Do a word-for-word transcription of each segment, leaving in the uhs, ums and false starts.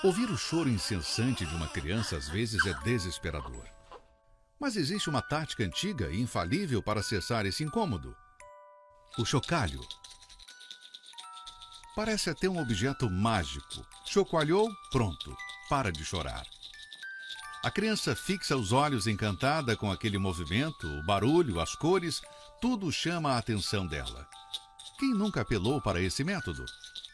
Ouvir o choro incessante de uma criança às vezes é desesperador. Mas existe uma tática antiga e infalível para cessar esse incômodo: o chocalho. Parece até um objeto mágico. Chocalhou, pronto, para de chorar. A criança fixa os olhos encantada com aquele movimento, o barulho, as cores, tudo chama a atenção dela. Quem nunca apelou para esse método?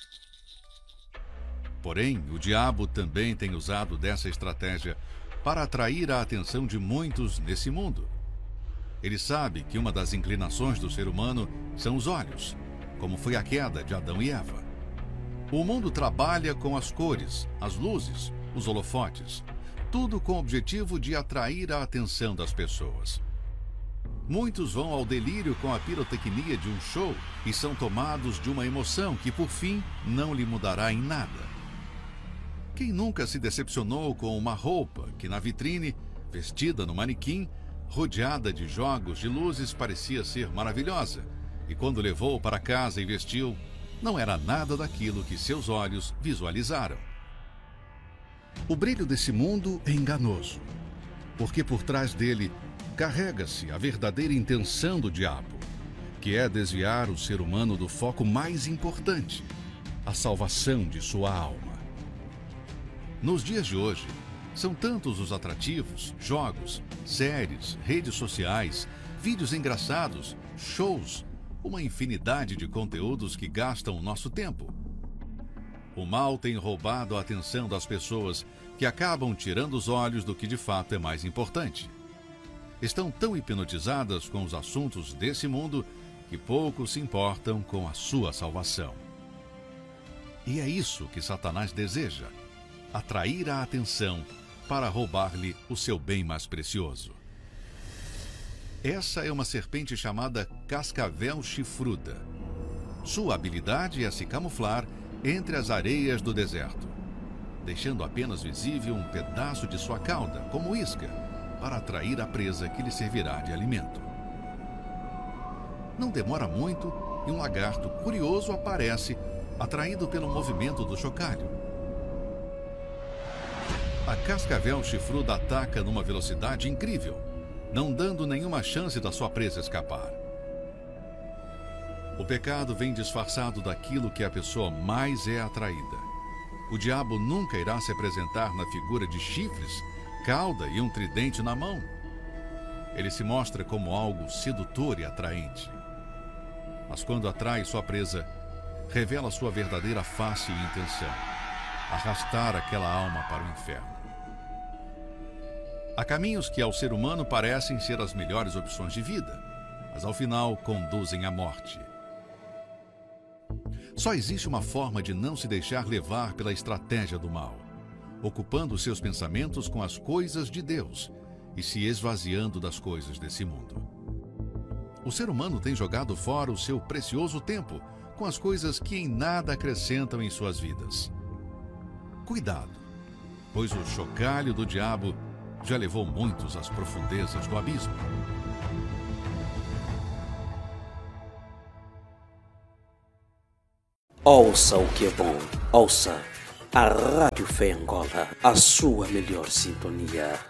Porém, o diabo também tem usado dessa estratégia para atrair a atenção de muitos nesse mundo. Ele sabe que uma das inclinações do ser humano são os olhos, como foi a queda de Adão e Eva. O mundo trabalha com as cores, as luzes, os holofotes, tudo com o objetivo de atrair a atenção das pessoas. Muitos vão ao delírio com a pirotecnia de um show e são tomados de uma emoção que, por fim, não lhe mudará em nada. Quem nunca se decepcionou com uma roupa que, na vitrine, vestida no manequim, rodeada de jogos de luzes, parecia ser maravilhosa, e quando levou para casa e vestiu, não era nada daquilo que seus olhos visualizaram? O brilho desse mundo é enganoso, porque por trás dele carrega-se a verdadeira intenção do diabo, que é desviar o ser humano do foco mais importante, a salvação de sua alma. Nos dias de hoje, são tantos os atrativos, jogos, séries, redes sociais, vídeos engraçados, shows, uma infinidade de conteúdos que gastam o nosso tempo. O mal tem roubado a atenção das pessoas, que acabam tirando os olhos do que de fato é mais importante. Estão tão hipnotizadas com os assuntos desse mundo que pouco se importam com a sua salvação. E é isso que Satanás deseja: atrair a atenção para roubar-lhe o seu bem mais precioso. Essa é uma serpente chamada cascavel chifruda. Sua habilidade é se camuflar entre as areias do deserto, deixando apenas visível um pedaço de sua cauda, como isca, para atrair a presa que lhe servirá de alimento. Não demora muito e um lagarto curioso aparece, atraído pelo movimento do chocalho. A cascavel chifruda ataca numa velocidade incrível, não dando nenhuma chance da sua presa escapar. O pecado vem disfarçado daquilo que a pessoa mais é atraída. O diabo nunca irá se apresentar na figura de chifres, cauda e um tridente na mão. Ele se mostra como algo sedutor e atraente. Mas quando atrai sua presa, revela sua verdadeira face e intenção: arrastar aquela alma para o inferno. Há caminhos que ao ser humano parecem ser as melhores opções de vida, mas ao final conduzem à morte. Só existe uma forma de não se deixar levar pela estratégia do mal: ocupando seus pensamentos com as coisas de Deus e se esvaziando das coisas desse mundo. O ser humano tem jogado fora o seu precioso tempo com as coisas que em nada acrescentam em suas vidas. Cuidado, pois o chocalho do diabo já levou muitos às profundezas do abismo. Ouça o que é bom. Ouça a Rádio Fé Angola, a sua melhor sintonia.